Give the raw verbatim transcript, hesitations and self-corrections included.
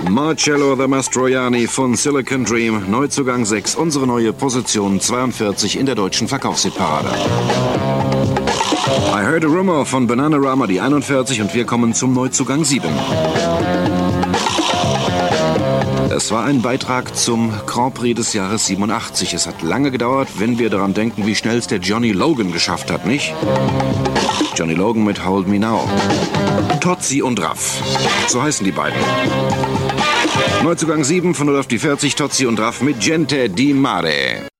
Marcello the Mastroianni von Silicon Dream, Neuzugang sechs, unsere neue Position zweiundvierzig in der deutschen Verkaufshitparade. I Heard a Rumor von Bananarama, die einundvierzig, und wir kommen zum Neuzugang sieben. Es war ein Beitrag zum Grand Prix des Jahres siebenundachtzig. Es hat lange gedauert, wenn wir daran denken, wie schnell es der Johnny Logan geschafft hat, nicht? Johnny Logan mit Hold Me Now. Tozzi und Raff, so heißen die beiden. Neuzugang sieben, von null auf die vierzig, Tozzi und Raff mit Gente di Mare.